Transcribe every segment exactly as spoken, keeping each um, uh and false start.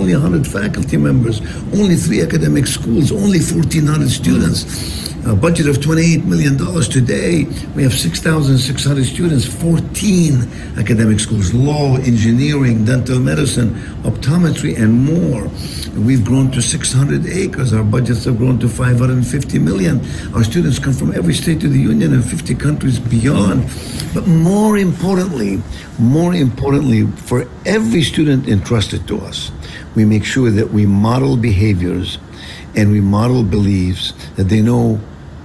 only one hundred faculty members, only three academic schools, only fourteen hundred students. A budget of twenty-eight million dollars today. We have six thousand six hundred students, fourteen academic schools, law, engineering, dental medicine, optometry, and more. We've grown to six hundred acres. Our budgets have grown to five hundred fifty million. Our students come from every state of the union and fifty countries beyond. But more importantly, more importantly, for every student entrusted to us, we make sure that we model behaviors and we model beliefs, that they know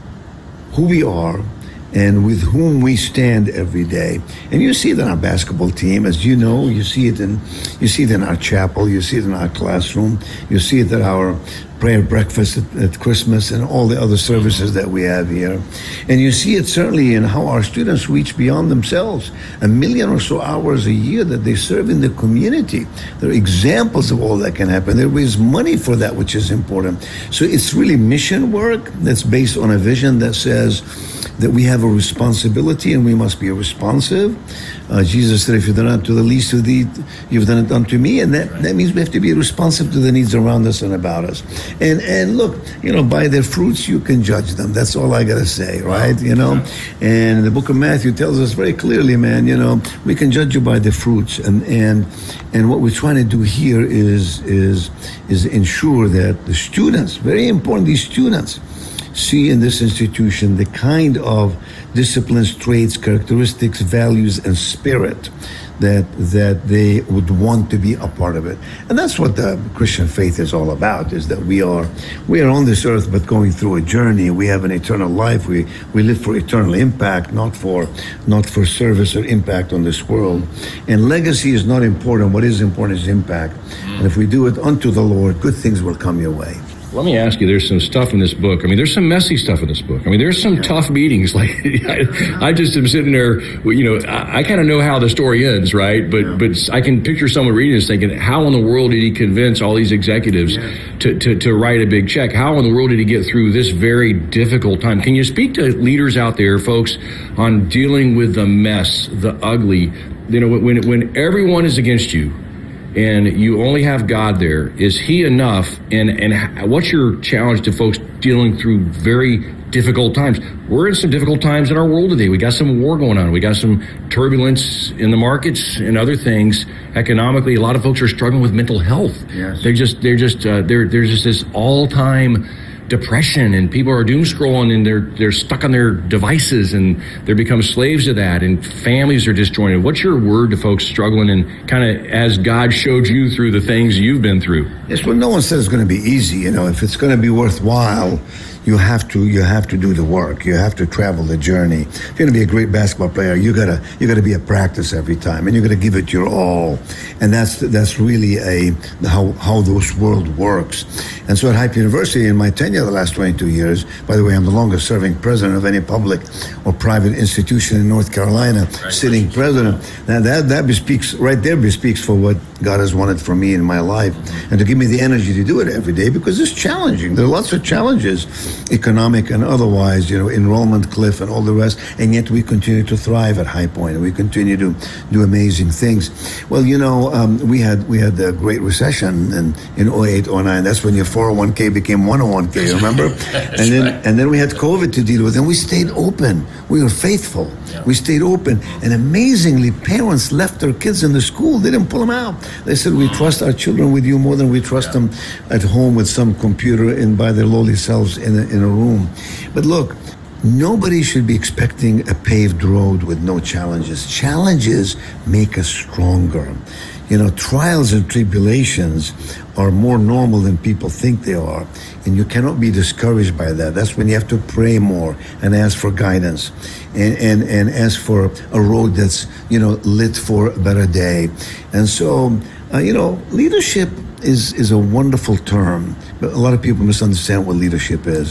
who we are and with whom we stand every day. And you see it in our basketball team, as you know, you see it in you see it in our chapel, you see it in our classroom, you see it at our prayer breakfast at, at Christmas and all the other services that we have here. And you see it certainly in how our students reach beyond themselves. A million or so hours a year that they serve in the community. There are examples of all that can happen. They raise money for that, which is important. So it's really mission work that's based on a vision that says that we have a responsibility and we must be responsive. Uh, Jesus said, if you've done it to the least of these, you've done it unto me. And that, that means we have to be responsive to the needs around us and about us. And and look, you know, by their fruits you can judge them. That's all I got to say, right? You know, and the book of Matthew tells us very clearly, man, you know, we can judge you by the fruits. And and and what we're trying to do here is is is ensure that the students, very important, these students, see in this institution the kind of disciplines, traits, characteristics, values, and spirit that that they would want to be a part of it. And that's what the Christian faith is all about, is that we are we are on this earth but going through a journey. We have an eternal life. We we live for eternal impact, not for not for service or impact on this world. And legacy is not important. What is important is impact. And if we do it unto the Lord, good things will come your way. Let me ask you, there's some stuff in this book. I mean, there's some messy stuff in this book. I mean, there's some yeah. tough meetings. Like, I, I just am sitting there, you know, I, I kind of know how the story ends, right? But yeah. but I can picture someone reading this thinking, how in the world did he convince all these executives yeah. to, to, to write a big check? How in the world did he get through this very difficult time? Can you speak to leaders out there, folks, on dealing with the mess, the ugly, you know, when when everyone is against you, and you only have God there? Is he enough? And and what's your challenge to folks dealing through very difficult times? We're in some difficult times in our world today. We got some war going on. We got some turbulence in the markets and other things. Economically, a lot of folks are struggling with mental health. Yes. They're just they're just uh, they're there's just this all-time depression, and people are doom scrolling, and they're they're stuck on their devices, and they become slaves to that, and families are disjointed. What's your word to folks struggling, and kind of as God showed you through the things you've been through? Yes, well, no one says it's going to be easy. You know, if it's going to be worthwhile, you have to you have to do the work. You have to travel the journey. If you're going to be a great basketball player, you gotta you gotta be at practice every time, and you gotta give it your all. And that's that's really a how how this world works. And so at Hype University, in my tenure the last twenty-two years, by the way, I'm the longest serving president of any public or private institution in North Carolina, sitting president. Now that that bespeaks right there bespeaks for what God has wanted for me in my life, and to give me the energy to do it every day, because it's challenging. There are lots of challenges, economic and otherwise, you know, enrollment cliff and all the rest, and yet we continue to thrive at High Point, and we continue to do amazing things. Well, you know, um, we had we had the Great Recession in in oh eight, oh nine. That's when your four oh one k became one oh one k, remember? and then right. and then we had COVID to deal with, and we stayed open. We were faithful. Yeah. We stayed open, and amazingly, parents left their kids in the school. They didn't pull them out. They said, we trust our children with you more than we trust yeah. them at home with some computer and by their lowly selves in a, in a room. But look, nobody should be expecting a paved road with no challenges. Challenges make us stronger. You know, trials and tribulations are more normal than people think they are. And you cannot be discouraged by that. That's when you have to pray more and ask for guidance and, and, and ask for a road that's, you know, lit for a better day. And so, uh, you know, leadership is, is a wonderful term, but a lot of people misunderstand what leadership is.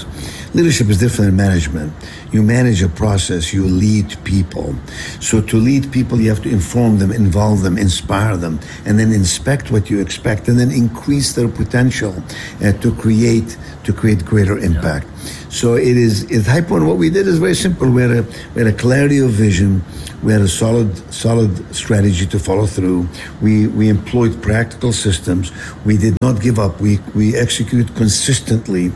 leadership is different than management. You manage a process, you lead people. So to lead people, you have to inform them, involve them, inspire them, and then inspect what you expect, and then increase their potential uh, to create to create greater impact. So it is, at High Point, what we did is very simple. We had a, we had a clarity of vision. We had a solid, solid strategy to follow through. We we employed practical systems. We did not give up. We we executed consistently,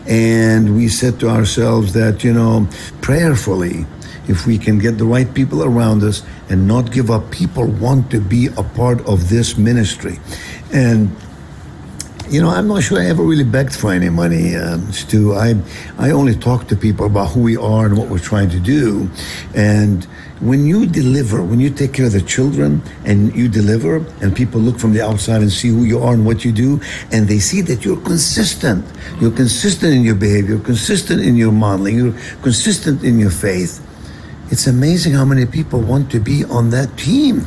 and we said to ourselves that, you know, prayerfully, if we can get the right people around us and not give up, people want to be a part of this ministry. And you know, I'm not sure I ever really begged for any money, um, Stu. I I only talk to people about who we are and what we're trying to do. And when you deliver, when you take care of the children and you deliver, and people look from the outside and see who you are and what you do, and they see that you're consistent, you're consistent in your behavior, you're consistent in your modeling, you're consistent in your faith, it's amazing how many people want to be on that team.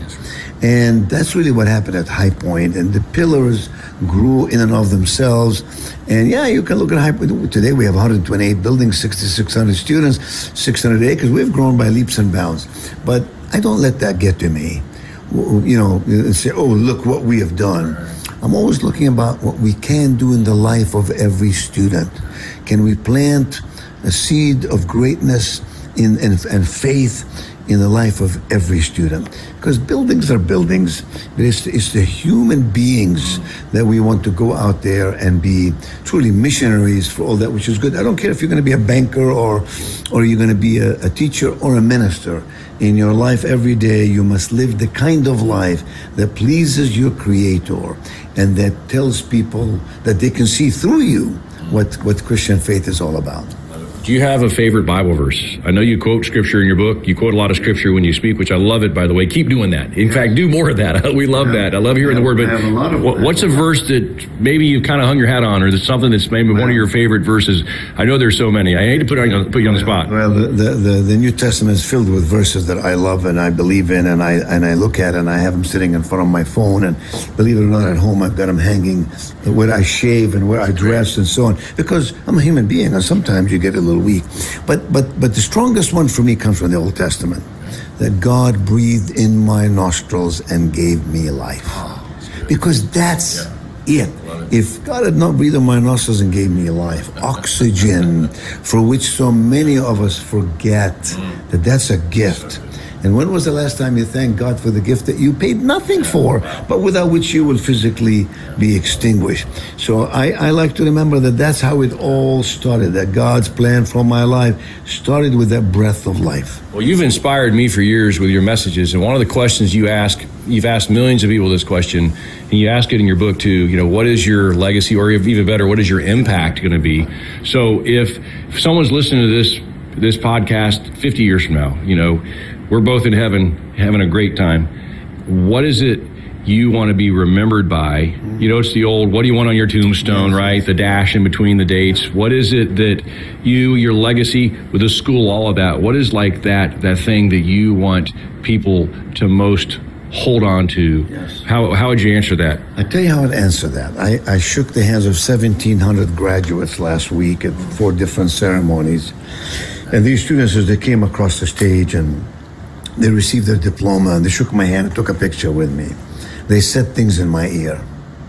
And that's really what happened at High Point. And the pillars grew in and of themselves. And yeah, you can look at High Point. Today we have one hundred twenty-eight buildings, sixty-six hundred students, six hundred acres. We've grown by leaps and bounds. But I don't let that get to me. You know, and say, oh, look what we have done. I'm always looking about what we can do in the life of every student. Can we plant a seed of greatness in and, and faith in the life of every student? Because buildings are buildings, but it's, it's the human beings that we want to go out there and be truly missionaries for all that which is good. I don't care if you're going to be a banker or or you're going to be a, a teacher or a minister. In your life every day, you must live the kind of life that pleases your Creator and that tells people that they can see through you what, what Christian faith is all about. Do you have a favorite Bible verse? I know you quote scripture in your book. You quote a lot of scripture when you speak, which I love it, by the way. Keep doing that. In fact, do more of that. We love yeah. that. I love hearing yeah, the word. But I have a lot of what, what's a verse that maybe you kind of hung your hat on, or that's something that's maybe well, one of your favorite verses? I know there's so many. I hate to put, on, put you on the spot. Well, the, the, the, the New Testament is filled with verses that I love and I believe in, and I and I look at and I have them sitting in front of my phone, and believe it or not, at home I've got them hanging where I shave and where I dress and so on, because I'm a human being and sometimes you get a little weak. But But but the strongest one for me comes from the Old Testament, that God breathed in my nostrils and gave me life. Because that's yeah. it. If God had not breathed in my nostrils and gave me life, oxygen, for which so many of us forget that that's a gift. And when was the last time you thanked God for the gift that you paid nothing for, but without which you will physically be extinguished? So I, I like to remember that that's how it all started, that God's plan for my life started with that breath of life. Well, you've inspired me for years with your messages, and one of the questions you ask, you've asked millions of people this question, and you ask it in your book too, you know, what is your legacy, or even better, what is your impact going to be? So if, if someone's listening to this this podcast fifty years from now, you know, we're both in heaven, having a great time. What is it you want to be remembered by? You know, it's the old, what do you want on your tombstone, right? The dash in between the dates. What is it that you, your legacy with the school, all of that, what is like that, that thing that you want people to most hold on to? Yes. How how would you answer that? I tell you how I'd answer that. I, I shook the hands of seventeen hundred graduates last week at four different ceremonies. And these students, as they came across the stage and they received their diploma, and they shook my hand and took a picture with me. They said things in my ear,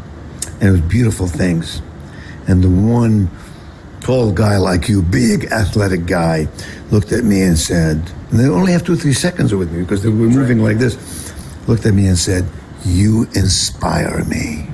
and it was beautiful things. And the one tall guy like you, big athletic guy, looked at me and said, and they only have two or three seconds with me because they were moving like this, looked at me and said, "You inspire me.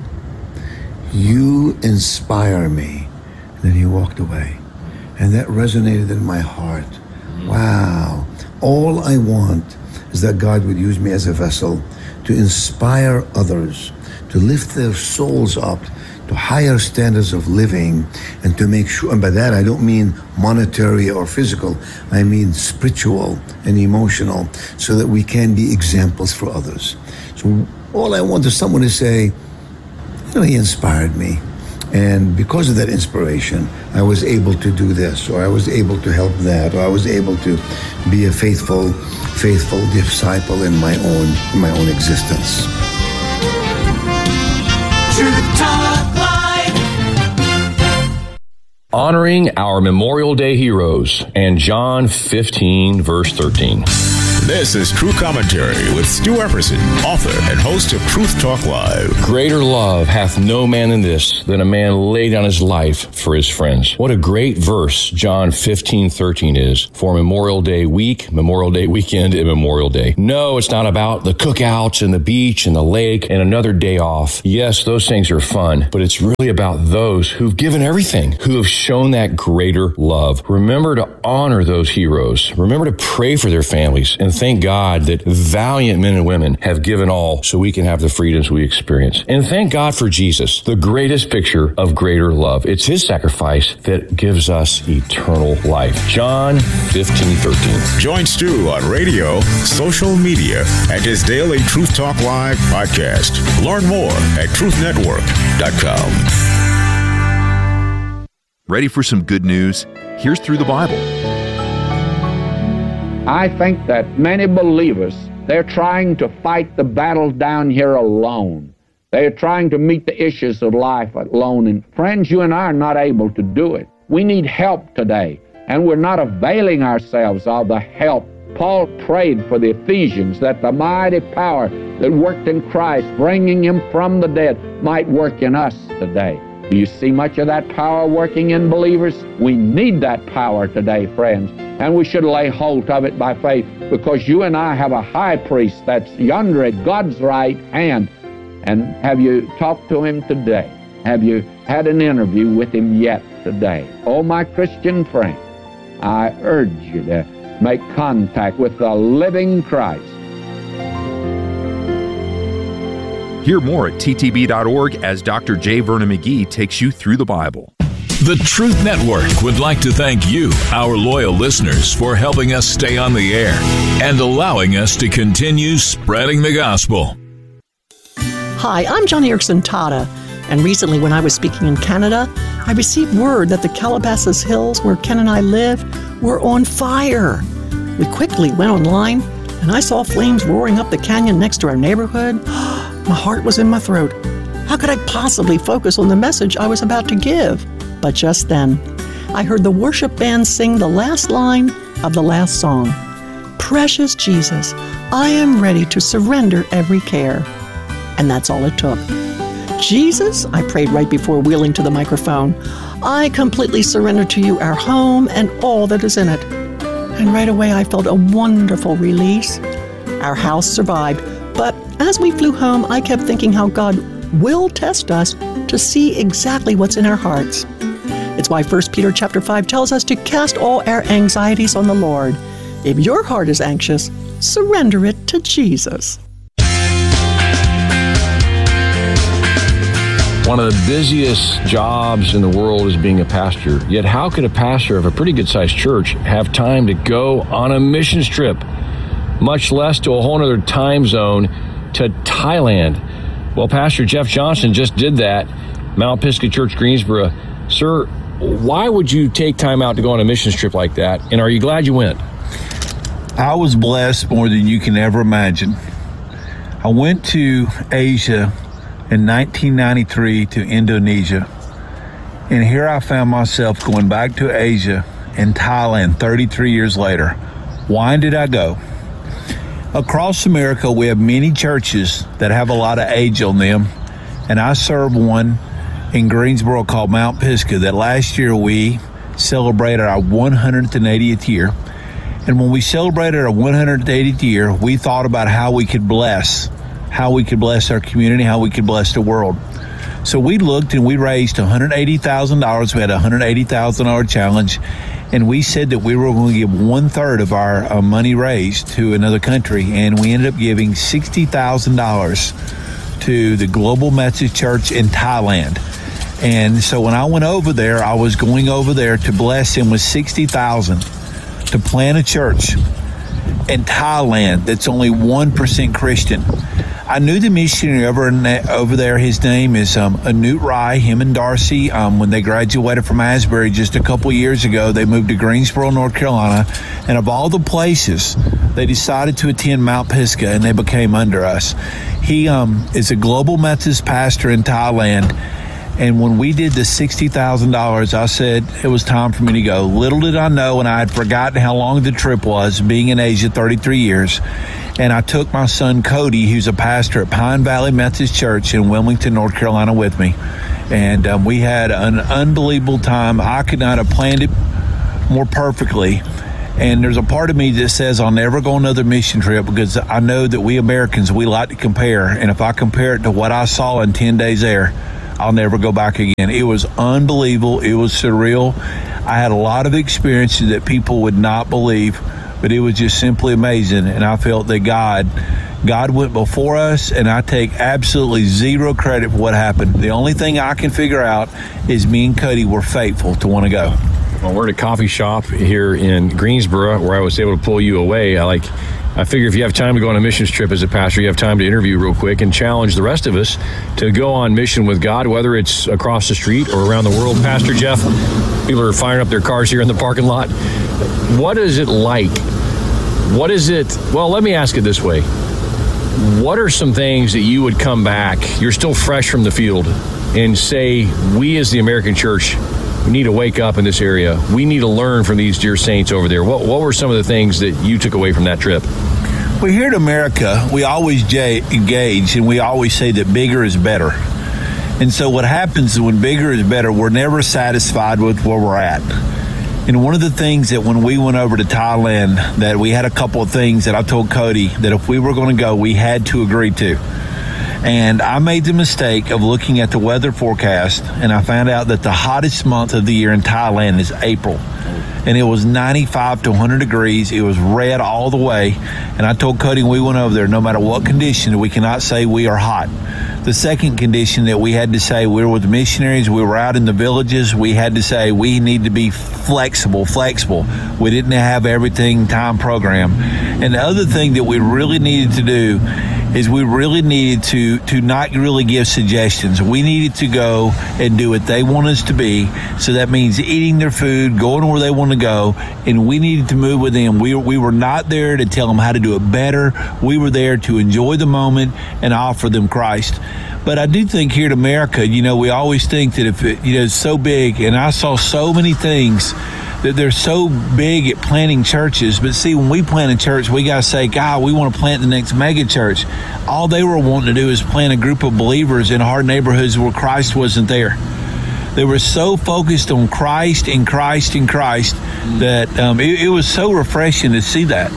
You inspire me." And then he walked away. And that resonated in my heart. Wow. All I want is that God would use me as a vessel to inspire others, to lift their souls up to higher standards of living, and to make sure, and by that I don't mean monetary or physical, I mean spiritual and emotional, so that we can be examples for others. So all I want is someone to say, you know, he inspired me. And because of that inspiration, I was able to do this, or I was able to help that, or I was able to be a faithful, faithful disciple in my own, in my own existence. Truth Talk Live. honoring our Memorial Day heroes, and John fifteen, verse thirteen. This is True Commentary with Stu Epperson, author and host of Truth Talk Live. Greater love hath no man than this, than a man lay down his life for his friends. What a great verse John fifteen thirteen is for Memorial Day week, Memorial Day weekend, and Memorial Day. No, it's not about the cookouts and the beach and the lake and another day off. Yes, those things are fun, but it's really about those who've given everything, who have shown that greater love. Remember to honor those heroes. Remember to pray for their families, and thank God that valiant men and women have given all so we can have the freedoms we experience. And thank God for Jesus, the greatest picture of greater love. It's his sacrifice that gives us eternal life. John fifteen thirteen. Join Stu on radio, social media, and his daily Truth Talk Live podcast. Learn more at truth network dot com. Ready for some good news? Here's Through the Bible. I think that many believers, they're trying to fight the battle down here alone. They're trying to meet the issues of life alone. And friends, you and I are not able to do it. We need help today, and we're not availing ourselves of the help. Paul prayed for the Ephesians that the mighty power that worked in Christ, bringing him from the dead, might work in us today. Do you see much of that power working in believers? We need that power today, friends, and we should lay hold of it by faith, because you and I have a high priest that's yonder at God's right hand. And have you talked to him today? Have you had an interview with him yet today? Oh, my Christian friend, I urge you to make contact with the living Christ. Hear more at T T B dot org as Doctor J. Vernon McGee takes you through the Bible. The Truth Network would like to thank you, our loyal listeners, for helping us stay on the air and allowing us to continue spreading the gospel. Hi, I'm Joni Eareckson Tada, and recently when I was speaking in Canada, I received word that the Calabasas Hills, where Ken and I live, were on fire. We quickly went online, and I saw flames roaring up the canyon next to our neighborhood. My heart was in my throat. How could I possibly focus on the message I was about to give? But just then, I heard the worship band sing the last line of the last song. Precious Jesus, I am ready to surrender every care. And that's all it took. Jesus, I prayed right before wheeling to the microphone, I completely surrender to you our home and all that is in it. And right away I felt a wonderful release. Our house survived, but as we flew home, I kept thinking how God will test us to see exactly what's in our hearts. It's why First Peter chapter five tells us to cast all our anxieties on the Lord. If your heart is anxious, surrender it to Jesus. One of the busiest jobs in the world is being a pastor. Yet how could a pastor of a pretty good-sized church have time to go on a missions trip, much less to a whole other time zone to Thailand? Well, Pastor Jeff Johnson just did that, Mount Pisgah Church, Greensboro. Sir, why would you take time out to go on a missions trip like that? And are you glad you went? I was blessed more than you can ever imagine. I went to Asia in nineteen ninety-three to Indonesia. And here I found myself going back to Asia in Thailand thirty-three years later. Why did I go? Across America, we have many churches that have a lot of age on them. And I serve one in Greensboro called Mount Pisgah that last year we celebrated our one hundred eightieth year. And when we celebrated our one hundred eightieth year, we thought about how we could bless, how we could bless our community, how we could bless the world. So we looked and we raised one hundred eighty thousand dollars. We had a one hundred eighty thousand dollars challenge. And we said that we were going to give one third of our uh, money raised to another country. And we ended up giving sixty thousand dollars to the Global Message Church in Thailand. And so when I went over there, I was going over there to bless him with sixty thousand dollars to plant a church in Thailand that's only one percent Christian. I knew the missionary over in that, over there. His name is um, Anut Rai. Him and Darcy, um, when they graduated from Asbury just a couple years ago, they moved to Greensboro, North Carolina. And of all the places, they decided to attend Mount Pisgah, and they became under us. He um, is a global Methodist pastor in Thailand. And when we did the sixty thousand dollars, I said it was time for me to go. Little did I know, and I had forgotten how long the trip was, being in Asia thirty-three years. And I took my son, Cody, who's a pastor at Pine Valley Methodist Church in Wilmington, North Carolina, with me. And um, we had an unbelievable time. I could not have planned it more perfectly. And there's a part of me that says I'll never go on another mission trip, because I know that we Americans, we like to compare. And if I compare it to what I saw in ten days there, I'll never go back again. It was unbelievable. It was surreal. I had a lot of experiences that people would not believe, but it was just simply amazing. And I felt that God, God went before us, and I take absolutely zero credit for what happened. The only thing I can figure out is me and Cody were faithful to want to go. Well, we're at a coffee shop here in Greensboro where I was able to pull you away. I like... I figure if you have time to go on a missions trip as a pastor, you have time to interview real quick and challenge the rest of us to go on mission with God, whether it's across the street or around the world. Pastor Jeff, people are firing up their cars here in the parking lot. What is it like? What is it? Well, let me ask it this way. What are some things that you would come back, you're still fresh from the field, and say, we as the American church, we need to wake up in this area. We need to learn from these dear saints over there. What, what were some of the things that you took away from that trip? Well, here in America, we always j- engage and we always say that bigger is better. And so what happens is when bigger is better, we're never satisfied with where we're at. And one of the things that when we went over to Thailand, that we had a couple of things that I told Cody that if we were going to go, we had to agree to. And I made the mistake of looking at the weather forecast, and I found out that the hottest month of the year in Thailand is April. And it was ninety-five to one hundred degrees. It was red all the way. And I told Cody when we went over there, no matter what condition, we cannot say we are hot. The second condition that we had to say, we were with missionaries, we were out in the villages, we had to say we need to be flexible, flexible. We didn't have everything time program. And the other thing that we really needed to do is we really needed to to not really give suggestions. We needed to go and do what they want us to be. So that means eating their food, going where they want to go, and we needed to move with them. We, we were not there to tell them how to do it better. We were there to enjoy the moment and offer them Christ. But I do think here in America, you know, we always think that if it, you know, it's so big, and I saw so many things that they're so big at planting churches. But see, when we plant a church, we got to say, God, we want to plant the next mega church. All they were wanting to do is plant a group of believers in hard neighborhoods where Christ wasn't there. They were so focused on Christ and Christ and Christ mm. that um, it, it was so refreshing to see that.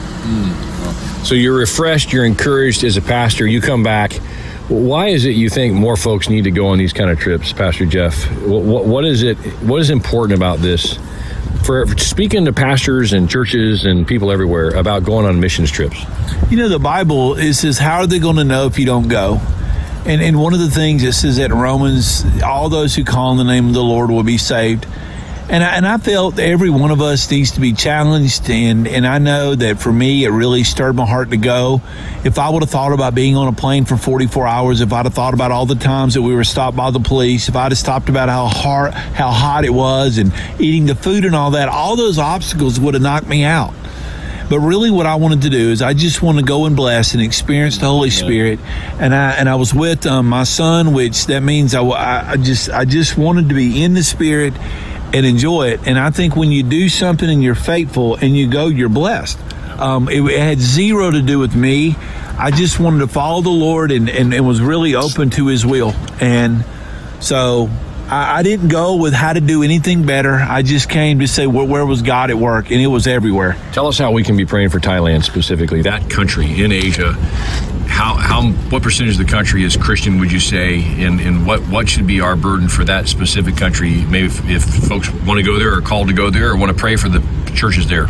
Mm. So you're refreshed, you're encouraged as a pastor, you come back. Why is it you think more folks need to go on these kind of trips, Pastor Jeff? What, what is it? What is important about this? For speaking to pastors and churches and people everywhere about going on missions trips. You know, the Bible, it says, how are they going to know if you don't go? And and one of the things it says that in Romans, all those who call on the name of the Lord will be saved. And I, and I felt every one of us needs to be challenged. And, and I know that for me, it really stirred my heart to go. If I would have thought about being on a plane for forty-four hours, if I'd have thought about all the times that we were stopped by the police, if I'd have stopped about how hard, how hot it was and eating the food and all that, all those obstacles would have knocked me out. But really what I wanted to do is I just want to go and bless and experience the Holy Spirit. And I and I was with um, my son, which that means I, I just I just wanted to be in the Spirit and enjoy it. And I think when you do something and you're faithful and you go, you're blessed. Um, it, it had zero to do with me. I just wanted to follow the Lord and, and, and was really open to His will. And so I, I didn't go with how to do anything better. I just came to say, where, where was God at work? And it was everywhere. Tell us how we can be praying for Thailand specifically, that country in Asia. How, how, what percentage of the country is Christian, would you say, and, and what, what should be our burden for that specific country? Maybe if, if folks want to go there or called to go there or want to pray for the churches there.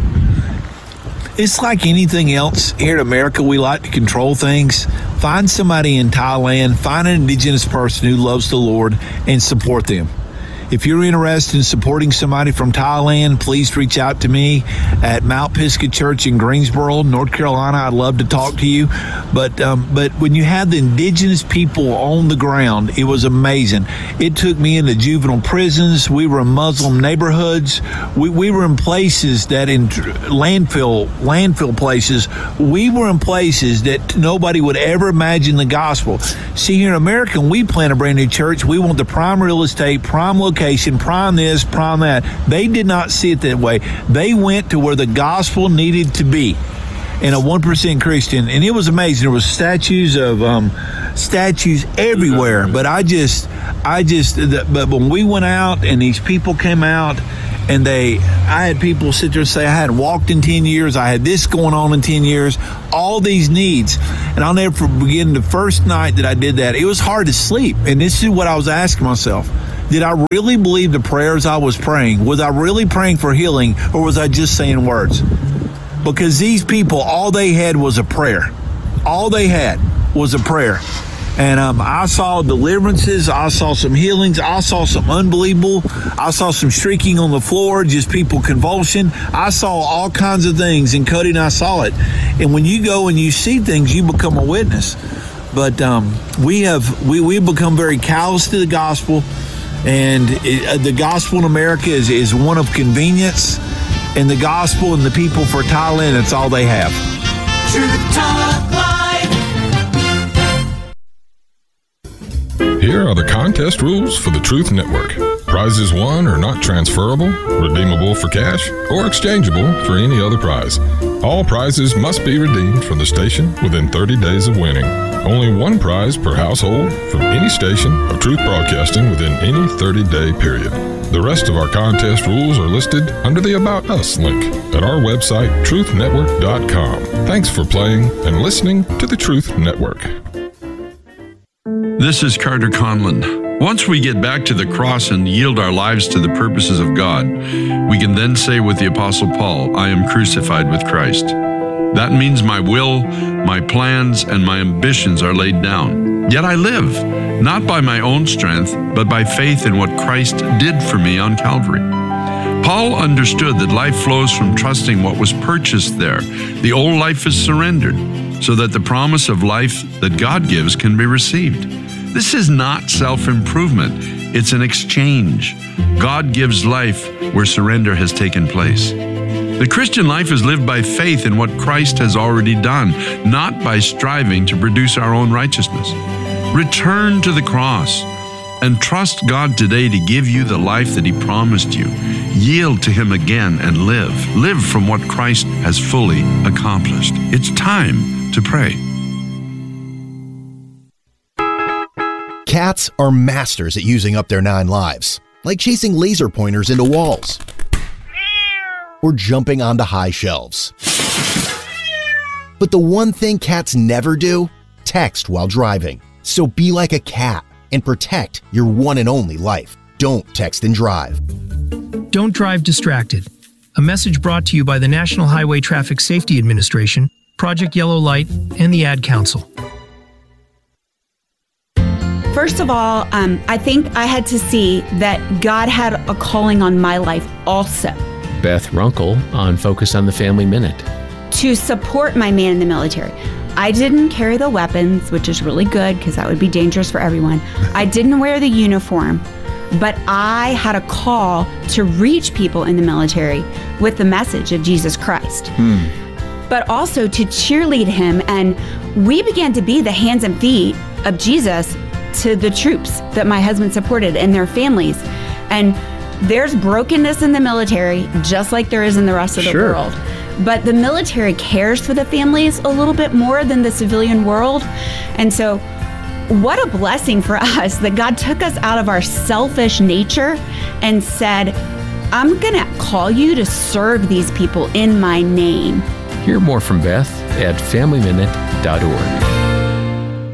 It's like anything else. Here in America, we like to control things. Find somebody in Thailand, find an indigenous person who loves the Lord and support them. If you're interested in supporting somebody from Thailand, please reach out to me at Mount Pisgah Church in Greensboro, North Carolina. I'd love to talk to you. But um, but when you have the indigenous people on the ground, it was amazing. It took me into juvenile prisons. We were in Muslim neighborhoods. We, we were in places that in landfill landfill places. We were in places that nobody would ever imagine the gospel. See, here in America, when we plant a brand new church, we want the prime real estate, prime location, prime this, prime that. They did not see it that way. They went to where the gospel needed to be, in a one percent Christian, and it was amazing. There was statues of um, statues everywhere. But I just, I just, the, but when we went out and these people came out, and they, I had people sit there and say, I hadn't walked in ten years. I had this going on in ten years, all these needs. And I'll never forget the first night that I did that, it was hard to sleep. And this is what I was asking myself. Did I really believe the prayers I was praying? Was I really praying for healing, or was I just saying words? Because these people, all they had was a prayer. All they had was a prayer. And um, I saw deliverances. I saw some healings. I saw some unbelievable. I saw some shrieking on the floor, just people convulsion. I saw all kinds of things, and Cody and I saw it. And when you go and you see things, you become a witness. But um, we have we we become very callous to the gospel, and it, uh, the gospel in America is is one of convenience, and the gospel and the people for Thailand, that's all they have. Truth Talk Live. Here are the contest rules for the Truth Network. Prizes won are not transferable, redeemable for cash, or exchangeable for any other prize. All prizes must be redeemed from the station within thirty days of winning. Only one prize per household from any station of Truth Broadcasting within any thirty-day period. The rest of our contest rules are listed under the About Us link at our website, truth network dot com. Thanks for playing and listening to the Truth Network. This is Carter Conlon. Once we get back to the cross and yield our lives to the purposes of God, we can then say with the Apostle Paul, I am crucified with Christ. That means my will, my plans, and my ambitions are laid down. Yet I live, not by my own strength, but by faith in what Christ did for me on Calvary. Paul understood that life flows from trusting what was purchased there. The old life is surrendered, so that the promise of life that God gives can be received. This is not self-improvement. It's an exchange. God gives life where surrender has taken place. The Christian life is lived by faith in what Christ has already done, not by striving to produce our own righteousness. Return to the cross and trust God today to give you the life that He promised you. Yield to Him again and live. Live from what Christ has fully accomplished. It's time to pray. Cats are masters at using up their nine lives, like chasing laser pointers into walls or jumping onto high shelves. But the one thing cats never do, text while driving. So be like a cat and protect your one and only life. Don't text and drive. Don't drive distracted. A message brought to you by the National Highway Traffic Safety Administration, Project Yellow Light, and the Ad Council. First of all, um, I think I had to see that God had a calling on my life also. Beth Runkle on Focus on the Family Minute. To support my man in the military. I didn't carry the weapons, which is really good because that would be dangerous for everyone. I didn't wear the uniform, but I had a call to reach people in the military with the message of Jesus Christ. Hmm. But also to cheerlead him, and we began to be the hands and feet of Jesus to the troops that my husband supported and their families. And there's brokenness in the military, just like there is in the rest of the sure. world. But the military cares for the families a little bit more than the civilian world. And so what a blessing for us that God took us out of our selfish nature and said, I'm going to call you to serve these people in my name. Hear more from Beth at family minute dot org.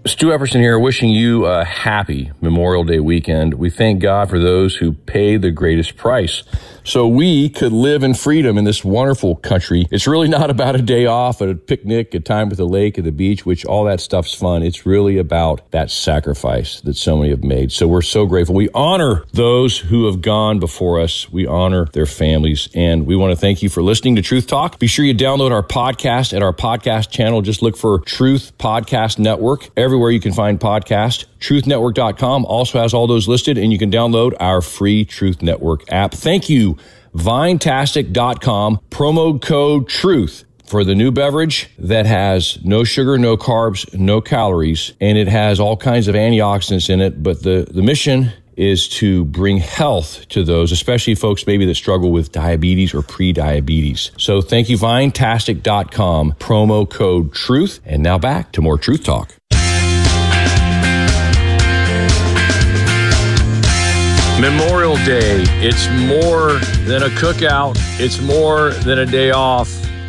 Stu Epperson here, wishing you a happy Memorial Day weekend. We thank God for those who paid the greatest price so we could live in freedom in this wonderful country. It's really not about a day off, a picnic, a time at the lake, at the beach, which all that stuff's fun. It's really about that sacrifice that so many have made. So we're so grateful. We honor those who have gone before us. We honor their families. And we want to thank you for listening to Truth Talk. Be sure you download our podcast at our podcast channel. Just look for Truth Podcast Network. Everywhere you can find podcasts. truth network dot com also has all those listed, and you can download our free Truth Network app. Thank you, Vinetastic dot com, promo code TRUTH for the new beverage that has no sugar, no carbs, no calories, and it has all kinds of antioxidants in it. But the, the mission is to bring health to those, especially folks maybe that struggle with diabetes or pre-diabetes. So thank you, Vinetastic dot com, promo code TRUTH. And now back to more Truth Talk. Memorial Day, it's more than a cookout. It's more than a day off.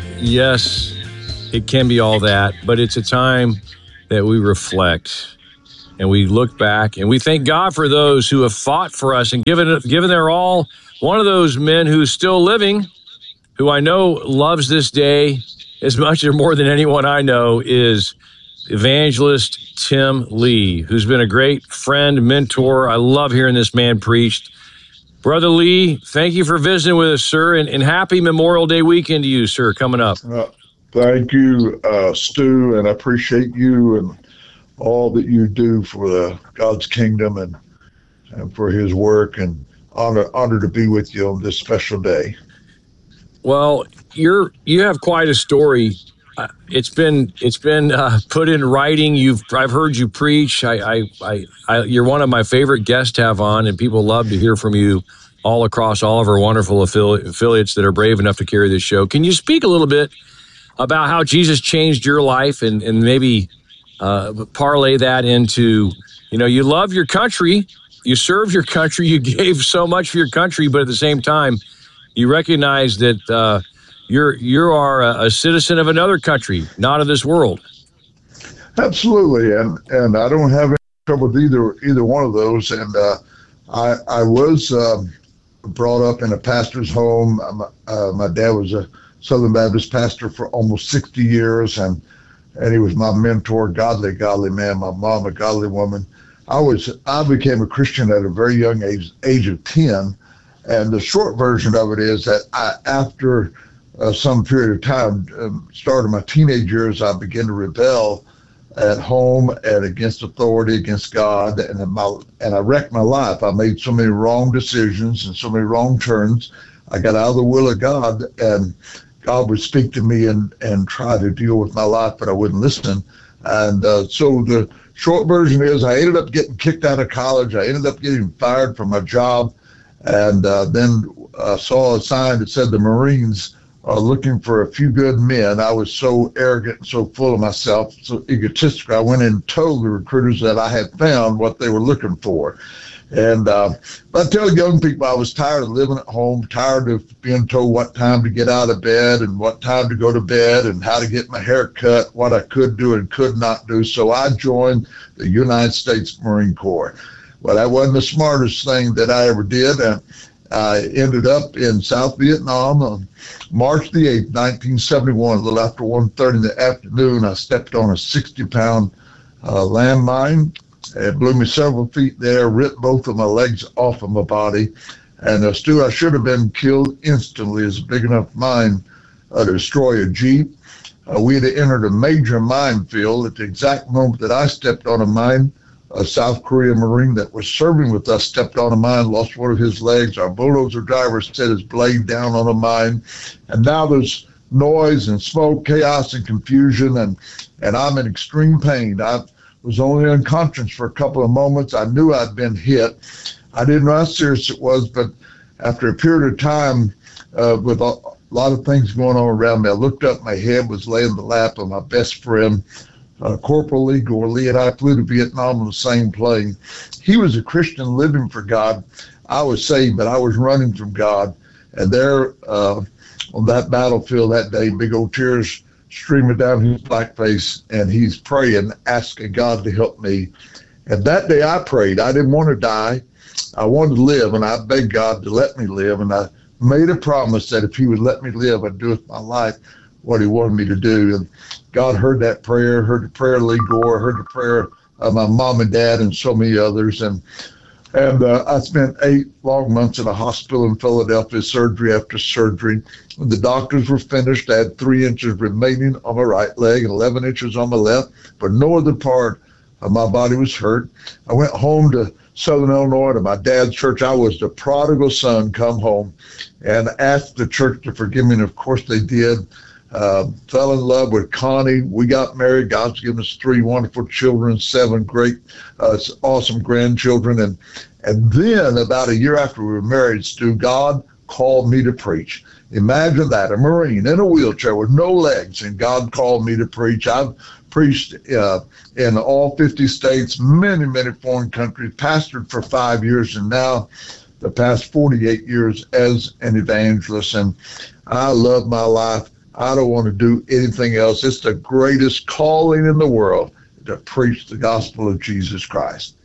Yes, it can be all that, but it's a time that we reflect and we look back and we thank God for those who have fought for us and given, given their all. One of those men who's still living, who I know loves this day as much or more than anyone I know, is Evangelist Tim Lee, who's been a great friend, mentor. I love hearing this man preached. Brother Lee, thank you for visiting with us, sir, and, and happy Memorial Day weekend to you, sir, coming up. Uh, thank you, uh, Stu, and I appreciate you and all that you do for the God's kingdom and, and for his work, and honor, honor to be with you on this special day. Well, you're you have quite a story. Uh, it's been it's been uh, put in writing. You've I've heard you preach. I, I, I, I you're one of my favorite guests to have on, and people love to hear from you all across all of our wonderful affili- affiliates that are brave enough to carry this show. Can you speak a little bit about how Jesus changed your life, and and maybe uh, parlay that into, you know, you love your country, you serve your country, you gave so much for your country, but at the same time, you recognize that. Uh, You're you are a, a citizen of another country, not of this world. Absolutely, and and I don't have any trouble with either either one of those. And uh, I I was um, brought up in a pastor's home. Uh, my dad was a Southern Baptist pastor for almost sixty years, and and he was my mentor, godly godly man. My mom, a godly woman. I was I became a Christian at a very young age, age of ten, and the short version of it is that I after Uh, some period of time, um, started my teenage years, I began to rebel at home and against authority, against God, and my and I wrecked my life. I made so many wrong decisions and so many wrong turns. I got out of the will of God, and God would speak to me and, and try to deal with my life, but I wouldn't listen. And uh, so the short version is I ended up getting kicked out of college. I ended up getting fired from my job, and uh, then uh, saw a sign that said the Marines Uh, looking for a few good men. I was so arrogant and so full of myself, so egotistical. I went in and told the recruiters that I had found what they were looking for. And uh, I tell young people I was tired of living at home, tired of being told what time to get out of bed and what time to go to bed and how to get my hair cut, what I could do and could not do. So I joined the United States Marine Corps. Well, that wasn't the smartest thing that I ever did. And I ended up in South Vietnam on March the eighth, nineteen seventy-one, a little after one thirty in the afternoon. I stepped on a sixty-pound uh, landmine. It blew me several feet there, ripped both of my legs off of my body. And uh, Stu, I should have been killed instantly. It's a big enough mine uh, to destroy a Jeep. Uh, we had entered a major minefield at the exact moment that I stepped on a mine. A South Korean Marine that was serving with us stepped on a mine, lost one of his legs. Our bulldozer driver set his blade down on a mine. And now there's noise and smoke, chaos and confusion, and, and I'm in extreme pain. I was only unconscious for a couple of moments. I knew I'd been hit. I didn't know how serious it was, but after a period of time, uh, with a lot of things going on around me, I looked up, my head was laying in the lap of my best friend, Uh, Corporal Lee Gore. Lee and I flew to Vietnam on the same plane. He was a Christian living for God. I was saved, but I was running from God. And there uh, on that battlefield that day, big old tears streaming down his black face, and he's praying, asking God to help me. And that day I prayed. I didn't want to die. I wanted to live, and I begged God to let me live. And I made a promise that if he would let me live, I'd do with my life what he wanted me to do. And God heard that prayer, heard the prayer of Lee Gore, heard the prayer of my mom and dad and so many others. And And uh, I spent eight long months in a hospital in Philadelphia, surgery after surgery. When the doctors were finished, I had three inches remaining on my right leg and eleven inches on my left, but no other part of my body was hurt. I went home to Southern Illinois to my dad's church. I was the prodigal son come home, and asked the church to forgive me, and of course they did. Uh, fell in love with Connie. We got married. God's given us three wonderful children, seven great, uh, awesome grandchildren. And and then about a year after we were married, Stu, God called me to preach. Imagine that, a Marine in a wheelchair with no legs, and God called me to preach. I've preached uh, in all fifty states, many, many foreign countries, pastored for five years, and now the past forty-eight years as an evangelist. And I love my life. I don't want to do anything else. It's the greatest calling in the world to preach the gospel of Jesus Christ.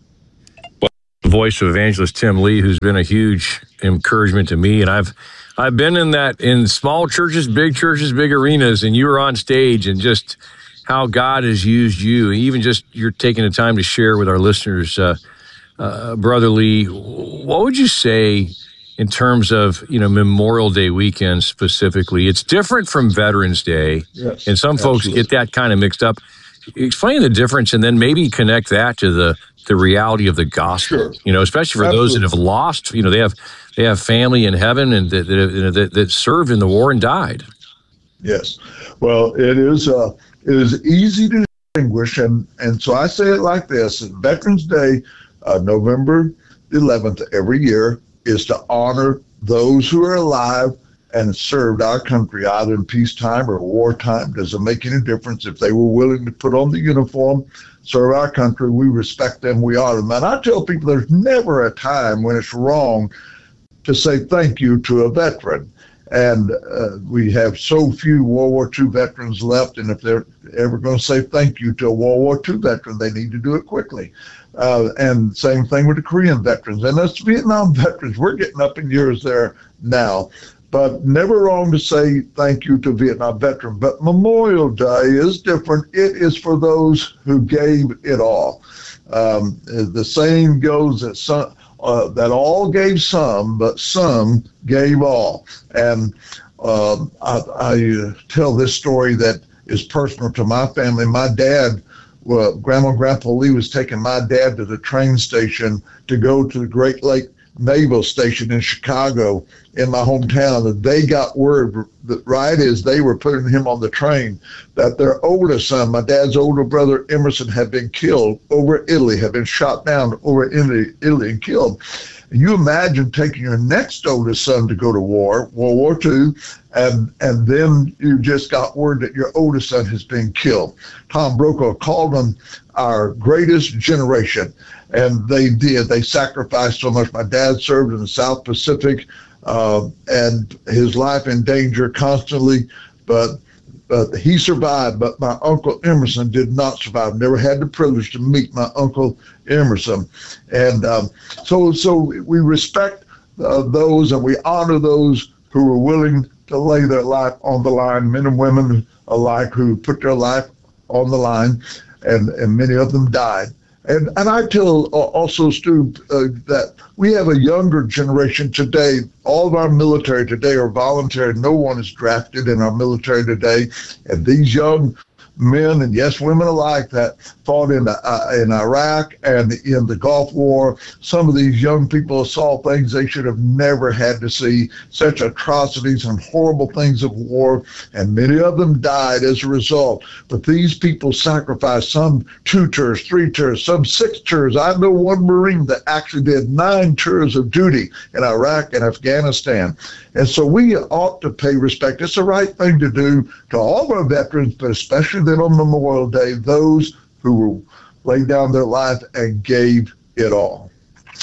Well, the voice of evangelist Tim Lee, who's been a huge encouragement to me, and I've I've been in that in small churches, big churches, big arenas, and you were on stage, and just how God has used you, even just you're taking the time to share with our listeners, uh, uh, Brother Lee. What would you say in terms of, you know, Memorial Day weekend specifically? It's different from Veterans Day, yes, and some folks absolutely. get that kind of mixed up. Explain the difference, and then maybe connect that to the, the reality of the gospel. Sure. You know, especially for Absolutely. those that have lost. You know, they have they have family in heaven and that that, that, that served in the war and died. Yes. Well, it is uh, it is easy to distinguish, and and so I say it like this: Veterans Day, uh, November eleventh every year, is to honor those who are alive and served our country either in peacetime or wartime. Doesn't make any difference. If they were willing to put on the uniform, serve our country, we respect them, we honor them. And I tell people there's never a time when it's wrong to say thank you to a veteran. And uh, we have so few World War Two veterans left, and if they're ever going to say thank you to a World War Two veteran, they need to do it quickly. Uh, and same thing with the Korean veterans. And us Vietnam veterans, we're getting up in years there now. But never wrong to say thank you to a Vietnam veteran. But Memorial Day is different. It is for those who gave it all. Um, the saying goes that some, uh, that all gave some, but some gave all. And um, I, I tell this story that is personal to my family. My dad, well, Grandma and Grandpa Lee was taking my dad to the train station to go to the Great Lake Naval Station in Chicago, in my hometown, and they got word that right as they were putting him on the train that their oldest son, my dad's older brother Emerson, had been killed over Italy, had been shot down over Italy, Italy and killed. And you imagine taking your next oldest son to go to war, World War Two, and and then you just got word that your oldest son has been killed. Tom Brokaw called them our greatest generation. And they did. They sacrificed so much. My dad served in the South Pacific, uh, and his life in danger constantly, but but he survived. But my Uncle Emerson did not survive. Never had the privilege to meet my Uncle Emerson. And um, so, so we respect uh, those, and we honor those who were willing to lay their life on the line, men and women alike who put their life on the line, and, and many of them died. And and I tell also, Stu, uh, that we have a younger generation today. All of our military today are voluntary. No one is drafted in our military today. And these young men, and yes, women alike, that fought in uh, in Iraq and in the Gulf War, some of these young people saw things they should have never had to see, such atrocities and horrible things of war, and many of them died as a result. But these people sacrificed, some two tours, three tours, some six tours. I know one Marine that actually did nine tours of duty in Iraq and Afghanistan. And so we ought to pay respect. It's the right thing to do to all of our veterans, but especially then on Memorial Day, those who laid down their life and gave it all.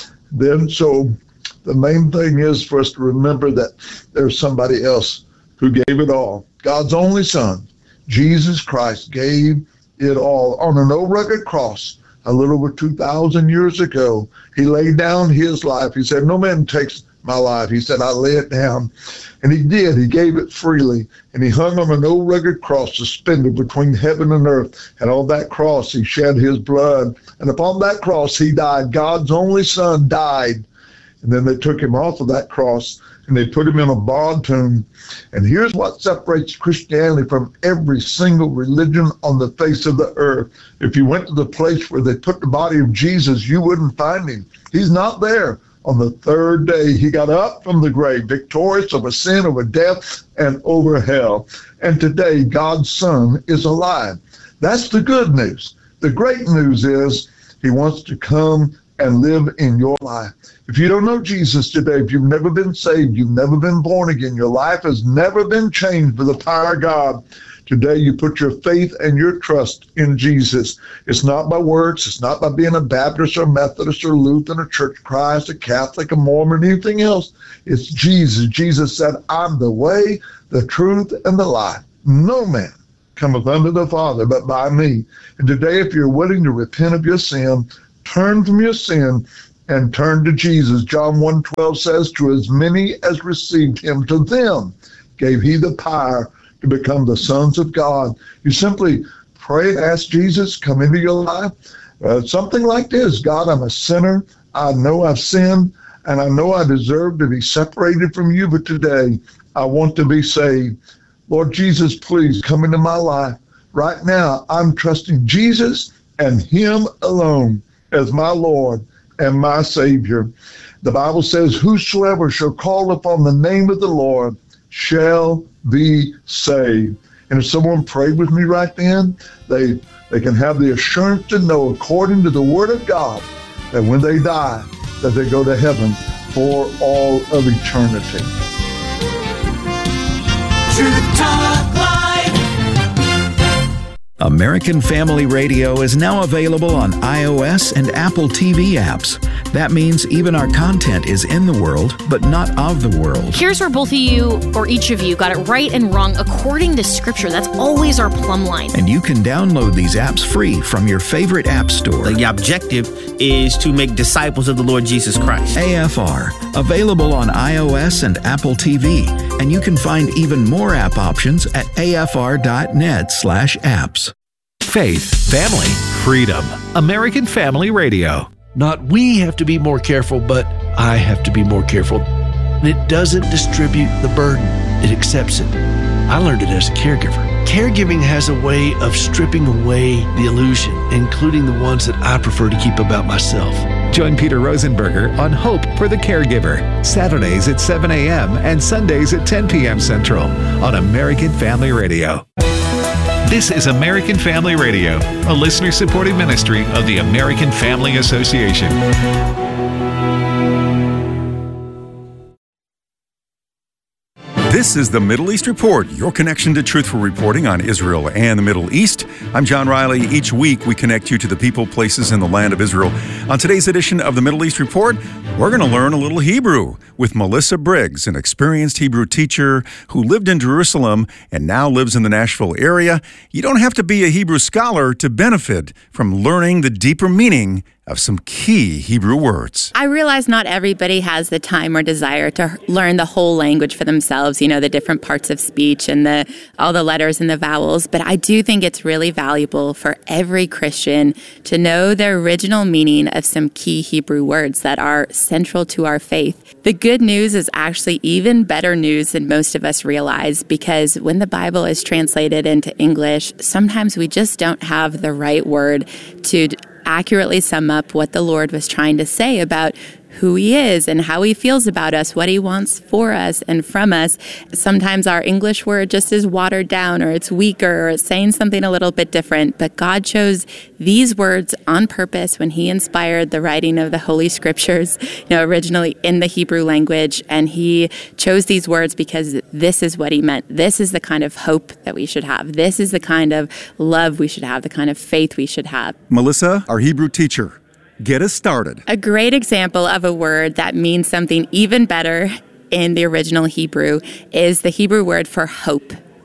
Then, so the main thing is for us to remember that there's somebody else who gave it all. God's only son Jesus Christ gave it all on an old rugged cross a little over two thousand years ago. He laid down his life. He said, no man takes my life. He said, I lay it down. And he did. He gave it freely. And he hung on an old rugged cross suspended between heaven and earth. And on that cross, he shed his blood. And upon that cross, he died. God's only son died. And then they took him off of that cross and they put him in a borrowed tomb. And here's what separates Christianity from every single religion on the face of the earth. If you went to the place where they put the body of Jesus, you wouldn't find him. He's not there. On the third day, he got up from the grave, victorious over sin, over death, and over hell. And today, God's Son is alive. That's the good news. The great news is he wants to come and live in your life. If you don't know Jesus today, if you've never been saved, you've never been born again, your life has never been changed by the power of God, today you put your faith and your trust in Jesus. It's not by works. It's not by being a Baptist or Methodist or Lutheran or Church of Christ, a Catholic, a Mormon, anything else. It's Jesus. Jesus said, I'm the way, the truth, and the life. No man cometh unto the Father but by me. And today, if you're willing to repent of your sin, turn from your sin, and turn to Jesus. John one twelve says, to as many as received him, to them gave he the power to become the sons of God. You simply pray and ask Jesus, come into your life. Uh, something like this: God, I'm a sinner. I know I've sinned, and I know I deserve to be separated from you, but today I want to be saved. Lord Jesus, please come into my life. Right now, I'm trusting Jesus and him alone as my Lord and my Savior. The Bible says, whosoever shall call upon the name of the Lord shall be saved. And if someone prayed with me right then, they they can have the assurance to know, according to the Word of God, that when they die, that they go to heaven for all of eternity. Truth Talk Live. American Family Radio is now available on iOS and Apple T V apps. That means even our content is in the world, but not of the world. Here's where both of you, or each of you, got it right and wrong according to Scripture. That's always our plumb line. And you can download these apps free from your favorite app store. The objective is to make disciples of the Lord Jesus Christ. A F R, available on iOS and Apple T V. And you can find even more app options at afr.net slash apps. Faith, family, freedom. American Family Radio. Not we have to be more careful, but I have to be more careful. And it doesn't distribute the burden. It accepts it. I learned it as a caregiver. Caregiving has a way of stripping away the illusion, including the ones that I prefer to keep about myself. Join Peter Rosenberger on Hope for the Caregiver, Saturdays at seven a.m. and Sundays at ten p.m. Central on American Family Radio. This is American Family Radio, a listener-supported ministry of the American Family Association. This is the Middle East Report, your connection to truthful reporting on Israel and the Middle East. I'm John Riley. Each week, we connect you to the people, places, and the land of Israel. On today's edition of the Middle East Report, we're going to learn a little Hebrew with Melissa Briggs, an experienced Hebrew teacher who lived in Jerusalem and now lives in the Nashville area. You don't have to be a Hebrew scholar to benefit from learning the deeper meaning of some key Hebrew words. I realize not everybody has the time or desire to learn the whole language for themselves, you know, the different parts of speech and the all the letters and the vowels, but I do think it's really valuable for every Christian to know the original meaning of some key Hebrew words that are central to our faith. The good news is actually even better news than most of us realize, because when the Bible is translated into English, sometimes we just don't have the right word to accurately sum up what the Lord was trying to say about who he is and how he feels about us, what he wants for us and from us. Sometimes our English word just is watered down, or it's weaker, or it's saying something a little bit different. But God chose these words on purpose when he inspired the writing of the Holy Scriptures, you know, originally in the Hebrew language. And he chose these words because this is what he meant. This is the kind of hope that we should have. This is the kind of love we should have, the kind of faith we should have. Melissa, our Hebrew teacher, get us started. A great example of a word that means something even better in the original Hebrew is the Hebrew word for hope.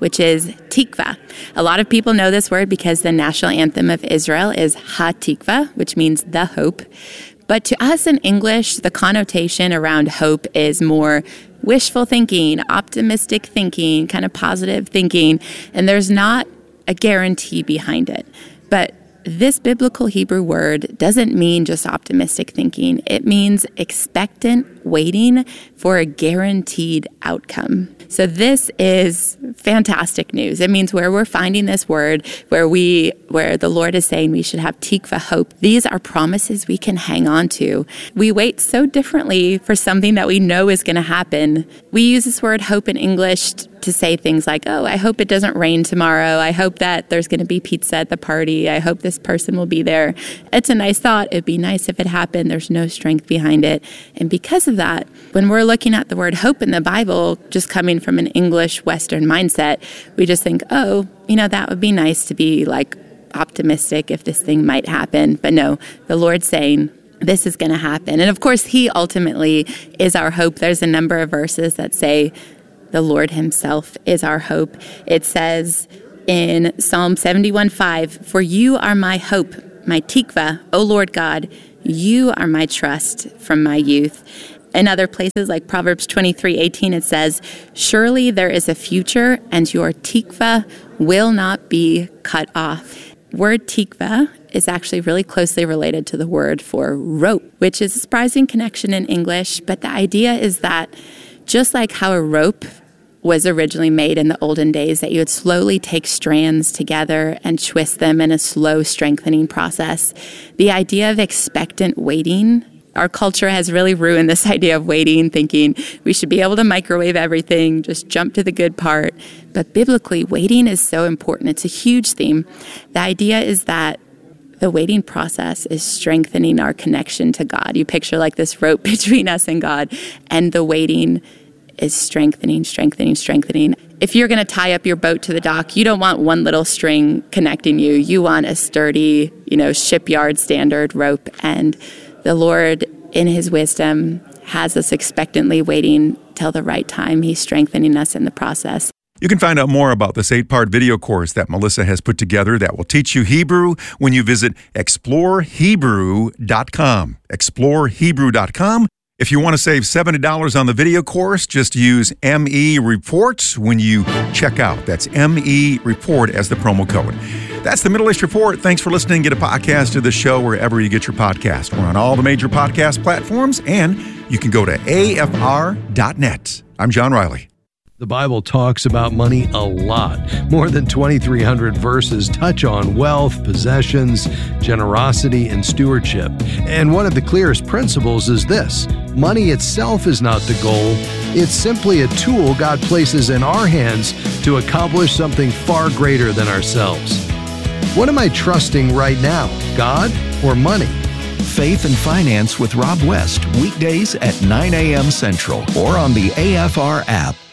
which is tikva. A lot of people know this word because the national anthem of Israel is Ha-Tikva, which means the hope. But to us in English, the connotation around hope is more wishful thinking, optimistic thinking, kind of positive thinking, and there's not a guarantee behind it. But this biblical Hebrew word doesn't mean just optimistic thinking. It means expectant waiting for a guaranteed outcome. So this is fantastic news. It means where we're finding this word, where we, where the Lord is saying we should have tikva, hope. These are promises we can hang on to. We wait so differently for something that we know is going to happen. We use this word hope in English to say things like, oh, I hope it doesn't rain tomorrow. I hope that there's going to be pizza at the party. I hope this person will be there. It's a nice thought. It'd be nice if it happened. There's no strength behind it. And because of that, when we're looking at the word hope in the Bible, just coming from an English Western mindset, we just think, oh, you know, that would be nice to be like optimistic if this thing might happen. But no, the Lord's saying, this is going to happen. And of course, He ultimately is our hope. There's a number of verses that say the Lord Himself is our hope. It says in Psalm seventy-one five, for you are my hope, my tikva, O Lord God, you are my trust from my youth. In other places like Proverbs twenty-three eighteen, it says, surely there is a future and your tikva will not be cut off. Word tikva is actually really closely related to the word for rope, which is a surprising connection in English. But the idea is that just like how a rope was originally made in the olden days, that you would slowly take strands together and twist them in a slow strengthening process, the idea of expectant waiting, our culture has really ruined this idea of waiting, thinking we should be able to microwave everything, just jump to the good part. But biblically, waiting is so important. It's a huge theme. The idea is that the waiting process is strengthening our connection to God. You picture like this rope between us and God, and the waiting is strengthening, strengthening, strengthening. If you're going to tie up your boat to the dock, you don't want one little string connecting you. You want a sturdy, you know, shipyard standard rope. And the Lord, in His wisdom, has us expectantly waiting till the right time. He's strengthening us in the process. You can find out more about this eight-part video course that Melissa has put together that will teach you Hebrew when you visit explore hebrew dot com. explore hebrew dot com. If you want to save seventy dollars on the video course, just use M E Report when you check out. That's M E Report as the promo code. That's the Middle East Report. Thanks for listening. Get a podcast of the show wherever you get your podcast. We're on all the major podcast platforms, and you can go to A F R dot net. I'm John Riley. The Bible talks about money a lot. More than twenty-three hundred verses touch on wealth, possessions, generosity, and stewardship. And one of the clearest principles is this: money itself is not the goal. It's simply a tool God places in our hands to accomplish something far greater than ourselves. What am I trusting right now, God or money? Faith and Finance with Rob West, weekdays at nine a.m. Central or on the A F R app.